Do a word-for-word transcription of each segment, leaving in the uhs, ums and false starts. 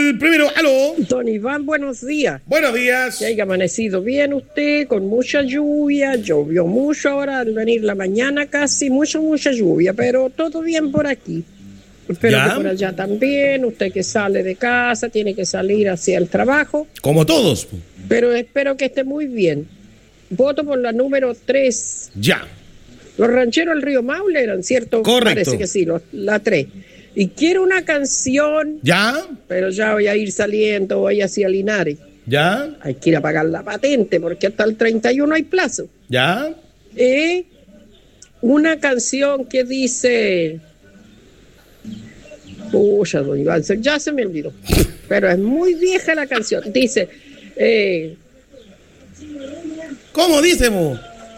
el primero. ¡Aló! Don Iván, buenos días. Buenos días. Que haya amanecido bien usted, con mucha lluvia. Llovió mucho ahora al venir la mañana casi, mucha, mucha lluvia, pero todo bien por aquí. Espero ¿Ya? que por allá también. Usted que sale de casa, tiene que salir hacia el trabajo. Como todos. Pero espero que esté muy bien. Voto por la número tres. Ya. Los rancheros del río Maule eran, ¿cierto? Correcto. Parece que sí, los, la tres. Y quiero una canción, ¿Ya? pero ya voy a ir saliendo, voy hacia Linares. ¿Ya? Hay que ir a pagar la patente porque hasta el treinta y uno hay plazo. ¿Ya? Eh, una canción que dice... Pucha, don Iván, se- ya se me olvidó. Pero es muy vieja la canción. Dice... Eh, ¿Cómo dice, mo?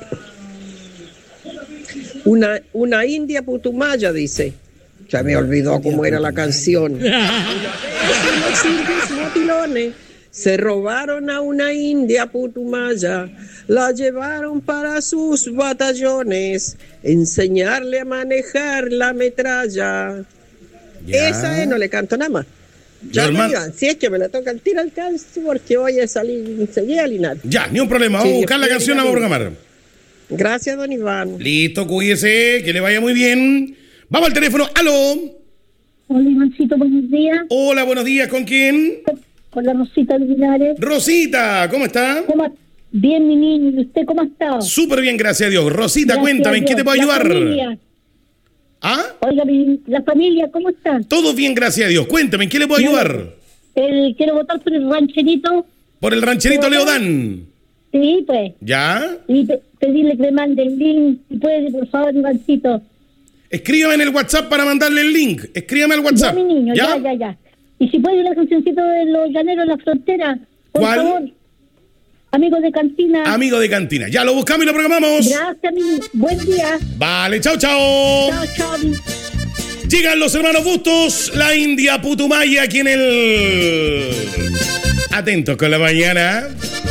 una, una india putumaya, dice. Ya me olvidó cómo era la canción. Los indios motilones se robaron a una india putumaya, la llevaron para sus batallones, enseñarle a manejar la metralla. Ya. Esa es, no le canto nada más. Ya, Normal. no, Iván, si es que me la toca el tiro al alcance porque voy a salir enseguida a Linares. Ya, ni un problema. Vamos Sí, a buscar la sí, canción, sí. vamos a programar. Gracias, don Iván. Listo, cuídese, que le vaya muy bien. Vamos al teléfono. ¡Aló! Hola, Ivancito, buenos días. Hola, buenos días. ¿Con quién? Con la Rosita de Linares. Rosita, ¿cómo está? ¿Cómo? Bien, mi niño. ¿Y usted cómo ha estado? Súper bien, gracias a Dios. Rosita, Gracias cuéntame, a ¿en qué Dios. te puedo La ayudar? familia. ¿Ah? Oiga, mi- la familia, ¿cómo está? Todo bien, gracias a Dios. Cuéntame, ¿en qué le puedo ayudar? El, quiero votar por el rancherito. Por el rancherito ¿Puedo? Leodán. Sí, pues. ¿Ya? Y pe- pedirle que me mande el link. Si puede, por favor, Ivancito. Escríbame en el WhatsApp para mandarle el link. Escríbame al Ya, WhatsApp. mi niño, ya, ya, ya. Y si puede, una cancioncita de los llaneros en la frontera. Por ¿Cuál? favor. Amigos de cantina. Amigo de cantina. Ya lo buscamos y lo programamos. Gracias, mi buen día. Vale, chao, chao. Chao, chao. mi- Llegan los hermanos Bustos, la India Putumaya aquí en el... Atentos con la mañana.